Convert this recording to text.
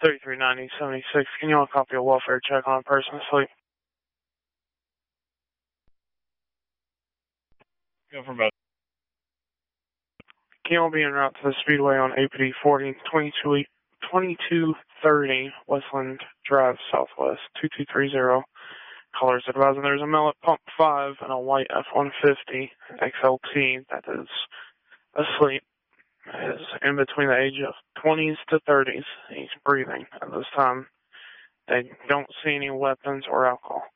339076. Can you all copy a welfare check on a person asleep? Go for both. Can you all be en route to the Speedway on APD 40, 2230 Westland Drive Southwest, 2230. Callers advising there's a male at pump 5 and a white F-150 XLT that is asleep. Is in between the age of 20s to 30s. He's breathing at this time. They don't see any weapons or alcohol.